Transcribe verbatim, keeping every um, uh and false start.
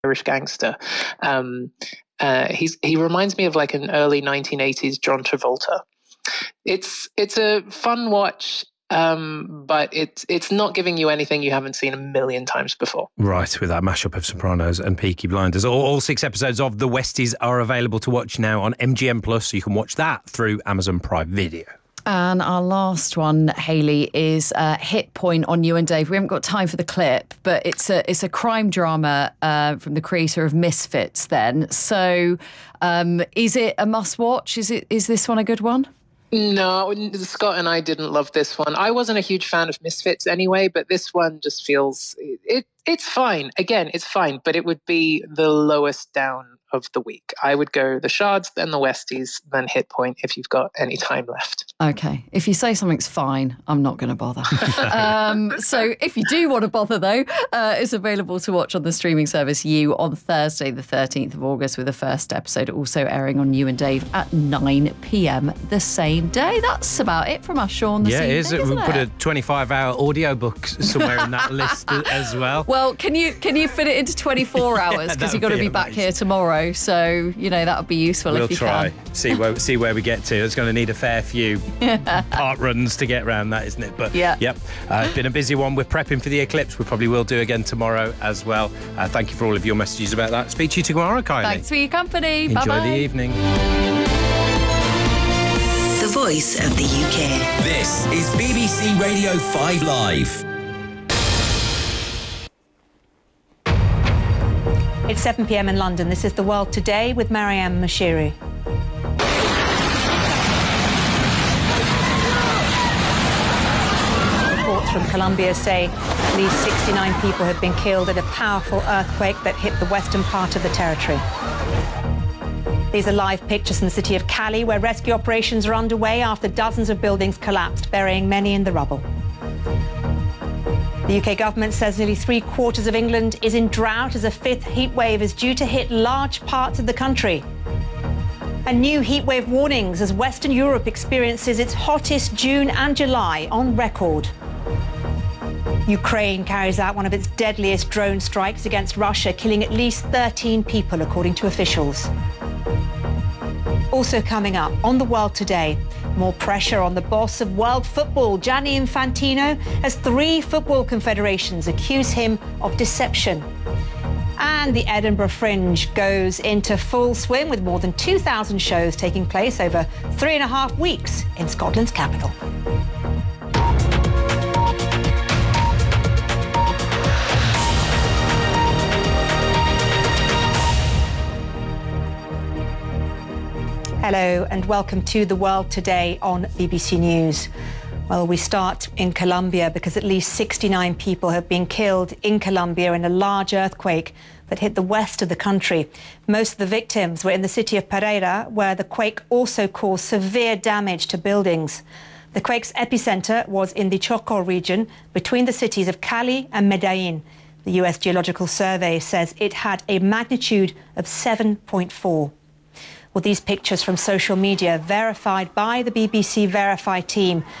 Irish gangster. Um, uh, he's he reminds me of like an early nineteen eighties John Travolta. It's it's a fun watch, um, but it's it's not giving you anything you haven't seen a million times before. Right, with that mashup of Sopranos and Peaky Blinders. All, all six episodes of The Westies are available to watch now on M G M Plus, so you can watch that through Amazon Prime Video. And our last one, Hayley, is uh, Hit Point on You and Dave. We haven't got time for the clip, but it's a it's a crime drama uh, from the creator of Misfits. Then, so um, is it a must watch? Is it is this one a good one? No, Scott and I didn't love this one. I wasn't a huge fan of Misfits anyway, but this one just feels it. It's fine. Again, it's fine, but it would be the lowest down of the week. I would go The Shards, then The Westies, then Hit Point if you've got any time left. Okay. If you say something's fine, I'm not going to bother. um, so if you do want to bother, though, uh, it's available to watch on the streaming service You on Thursday, the thirteenth of August, with the first episode also airing on You and Dave at nine p.m. the same day. That's about it from us, Sean, this yeah, evening, it is. isn't We'll it? put a twenty-five hour audiobook somewhere in that list as well. Well, can you can you fit it into twenty-four hours? Because yeah, you've got to be be back amazing. here tomorrow. So, you know, that would be useful We'll if you try. can. See where see where we get to. It's going to need a fair few part runs to get around that, isn't it? But yeah. Yep. Uh, it's been a busy one. We're prepping for the eclipse. We probably will do again tomorrow as well. Uh, thank you for all of your messages about that. Speak to you tomorrow, Kylie. Thanks for your company. Enjoy Bye-bye. the evening. The voice of the U K. This is B B C Radio five Live. It's seven p.m. in London. This is The World Today with Mariam Mashiri. Reports from Colombia say at least sixty-nine people have been killed in a powerful earthquake that hit the western part of the territory. These are live pictures from the city of Cali, where rescue operations are underway after dozens of buildings collapsed, burying many in the rubble. The U K government says nearly three quarters of England is in drought as a fifth heatwave is due to hit large parts of the country. And new heatwave warnings as Western Europe experiences its hottest June and July on record. Ukraine carries out one of its deadliest drone strikes against Russia, killing at least thirteen people, according to officials. Also coming up on The World Today, more pressure on the boss of world football, Gianni Infantino, as three football confederations accuse him of deception. And the Edinburgh Fringe goes into full swing with more than two thousand shows taking place over three and a half weeks in Scotland's capital. Hello and welcome to The World Today on B B C News. Well, we start in Colombia because at least sixty-nine people have been killed in Colombia in a large earthquake that hit the west of the country. Most of the victims were in the city of Pereira, where the quake also caused severe damage to buildings. The quake's epicenter was in the Chocó region between the cities of Cali and Medellin. The U S Geological Survey says it had a magnitude of seven point four. Well, these pictures from social media, verified by the B B C Verify team,